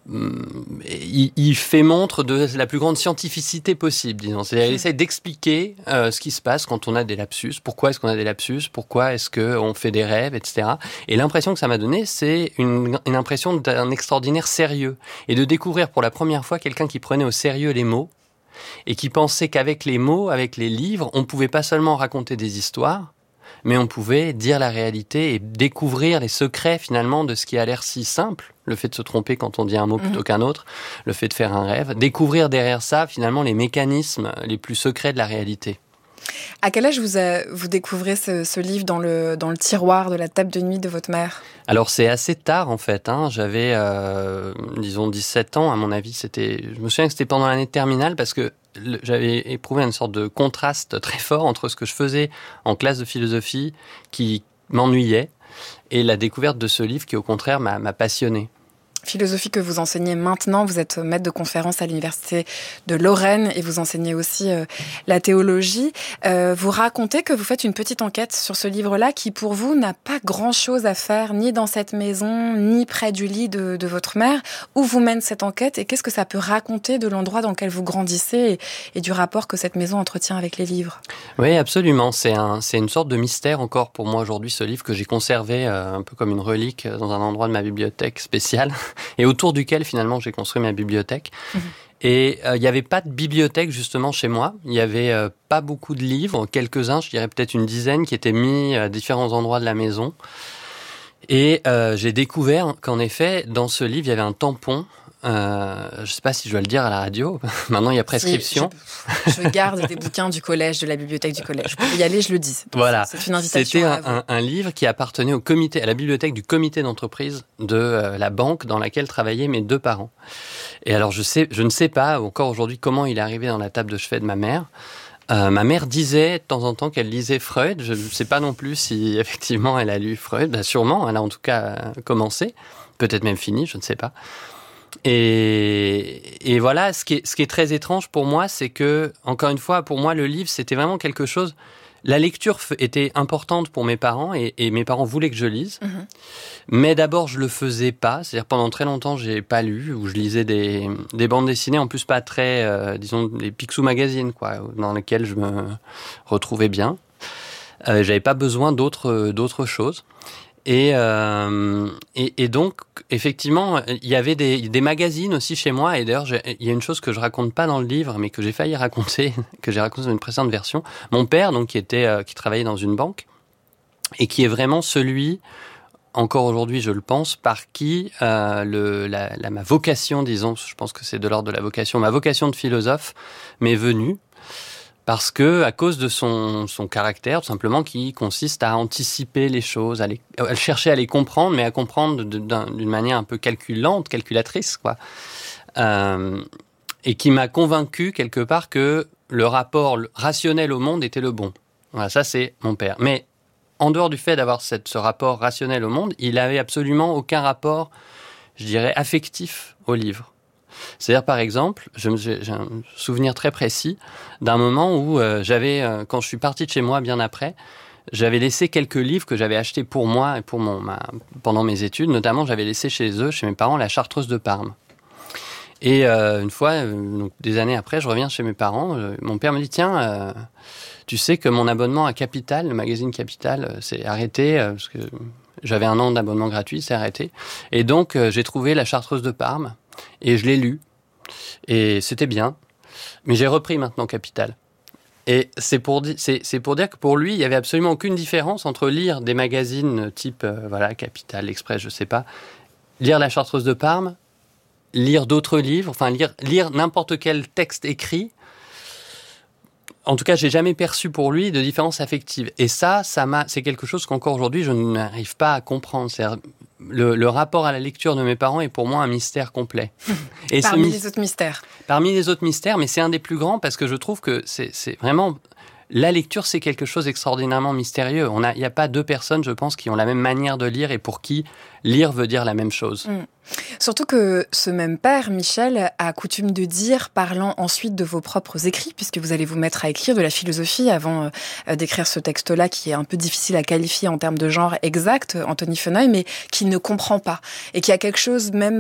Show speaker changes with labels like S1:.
S1: il fait montre de la plus grande scientificité possible, disons. C'est-à-dire, il essaie d'expliquer ce qui se passe quand on a des lapsus. Pourquoi est-ce qu'on a des lapsus? Pourquoi est-ce qu'on fait des rêves, etc. Et l'impression que ça m'a donné, c'est une impression d'un extraordinaire sérieux. Et de découvrir pour la première fois quelqu'un qui prenait au sérieux les mots et qui pensait qu'avec les mots, avec les livres, on pouvait pas seulement raconter des histoires, mais on pouvait dire la réalité et découvrir les secrets finalement de ce qui a l'air si simple, le fait de se tromper quand on dit un mot plutôt qu'un autre, le fait de faire un rêve, découvrir derrière ça finalement les mécanismes les plus secrets de la réalité.
S2: À quel âge vous découvrez ce livre dans le tiroir de la table de nuit de votre mère?
S1: Alors c'est assez tard en fait, j'avais disons 17 ans à mon avis, je me souviens que c'était pendant l'année de terminale parce que j'avais éprouvé une sorte de contraste très fort entre ce que je faisais en classe de philosophie qui m'ennuyait et la découverte de ce livre qui au contraire m'a passionné.
S2: Philosophie que vous enseignez maintenant, vous êtes maître de conférence à l'université de Lorraine et vous enseignez aussi la théologie. Vous racontez que vous faites une petite enquête sur ce livre-là qui pour vous n'a pas grand-chose à faire ni dans cette maison, ni près du lit de votre mère. Où vous mène cette enquête et qu'est-ce que ça peut raconter de l'endroit dans lequel vous grandissez et du rapport que cette maison entretient avec les livres?
S1: Oui, absolument. C'est une sorte de mystère encore pour moi aujourd'hui, ce livre que j'ai conservé un peu comme une relique dans un endroit de ma bibliothèque spéciale. Et autour duquel, finalement, j'ai construit ma bibliothèque. Et il n'y avait pas de bibliothèque, justement, chez moi. Il n'y avait pas beaucoup de livres, quelques-uns, je dirais peut-être une dizaine, qui étaient mis à différents endroits de la maison. Et j'ai découvert qu'en effet, dans ce livre, il y avait un tampon. Je ne sais pas si je dois le dire à la radio. Maintenant, il y a prescription.
S2: Si, je garde des bouquins du collège, de la bibliothèque du collège. Pour y aller, je le dis.
S1: Voilà.
S2: C'est une invitation.
S1: C'était un livre qui appartenait à la bibliothèque du comité d'entreprise de la banque dans laquelle travaillaient mes deux parents. Et alors, je ne sais pas encore aujourd'hui comment il est arrivé dans la table de chevet de ma mère. Ma mère disait de temps en temps qu'elle lisait Freud. Je ne sais pas non plus si effectivement elle a lu Freud. Ben, sûrement, elle a en tout cas commencé. Peut-être même fini, je ne sais pas. Et voilà, ce qui est très étrange pour moi, c'est que, encore une fois, pour moi, le livre, c'était vraiment quelque chose. La lecture était importante pour mes parents et mes parents voulaient que je lise. Mais d'abord, je le faisais pas. C'est-à-dire, pendant très longtemps, j'ai pas lu ou je lisais des bandes dessinées, en plus pas très, disons, des Picsou Magazine, quoi, dans lesquels je me retrouvais bien. J'avais pas besoin d'autres choses. Et donc, effectivement, il y avait des magazines aussi chez moi. Et d'ailleurs, il y a une chose que je raconte pas dans le livre, mais que j'ai failli raconter, que j'ai raconté dans une précédente version. Mon père, donc, qui travaillait dans une banque, et qui est vraiment celui, encore aujourd'hui, je le pense, par qui ma vocation, disons, je pense que c'est de l'ordre de la vocation, ma vocation de philosophe m'est venue. Parce que, à cause de son caractère, tout simplement, qui consiste à anticiper les choses, à chercher à les comprendre, mais à comprendre d'une manière un peu calculatrice, quoi. Et qui m'a convaincu, quelque part, que le rapport rationnel au monde était le bon. Voilà, ça, c'est mon père. Mais, en dehors du fait d'avoir ce rapport rationnel au monde, il avait absolument aucun rapport, je dirais, affectif au livre. C'est-à-dire, par exemple, j'ai un souvenir très précis d'un moment où quand je suis parti de chez moi bien après, j'avais laissé quelques livres que j'avais achetés pour moi et pendant mes études. Notamment, j'avais laissé chez mes parents, la Chartreuse de Parme. Et une fois, donc, des années après, je reviens chez mes parents. Mon père me dit, tiens, tu sais que mon abonnement à Capital, le magazine Capital, s'est arrêté parce que j'avais un an d'abonnement gratuit, c'est arrêté. Et donc, j'ai trouvé la Chartreuse de Parme. Et je l'ai lu, et c'était bien, mais j'ai repris maintenant Capital. Et c'est pour dire que pour lui, il n'y avait absolument aucune différence entre lire des magazines type Capital, L'Express, je sais pas, lire la Chartreuse de Parme, lire d'autres livres, enfin lire n'importe quel texte écrit. En tout cas, j'ai jamais perçu pour lui de différence affective. Et c'est quelque chose qu'encore aujourd'hui, je n'arrive pas à comprendre. C'est-à-dire, le rapport à la lecture de mes parents est pour moi un mystère complet. Et
S2: Parmi les autres mystères.
S1: Parmi les autres mystères, mais c'est un des plus grands parce que je trouve que c'est vraiment... La lecture, c'est quelque chose d'extraordinairement mystérieux. Il n'y a pas deux personnes, je pense, qui ont la même manière de lire et pour qui lire veut dire la même chose.
S2: Surtout que ce même père, Michel, a coutume de dire, parlant ensuite de vos propres écrits, puisque vous allez vous mettre à écrire de la philosophie avant d'écrire ce texte-là, qui est un peu difficile à qualifier en termes de genre exact, Anthony Feneuil, mais qui ne comprend pas. Et qui a quelque chose même